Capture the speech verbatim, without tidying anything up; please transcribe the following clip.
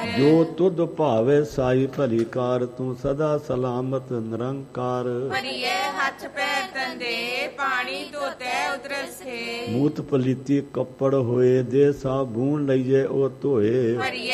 ਜੋ ਤੁਧ ਭਾਵੇ ਸਾਈ ਭਲੀ ਕਾਰ, ਤੂੰ ਸਦਾ ਸਲਾਮਤ ਨਿਰੰਕਾਰ। ਭਰੀਏ ਹੱਥ ਪੈਰ ਤੰਦੇ, ਪਾਣੀ ਧੋਤੇ ਉਤਰਸੇ। ਮੂਤ ਪਲੀਤੀ ਕੱਪੜ ਹੋਏ, ਦੇ ਸਾਬੂਨ ਲਈਏ ਉਹ ਧੋਏ। ਭਰੀਏ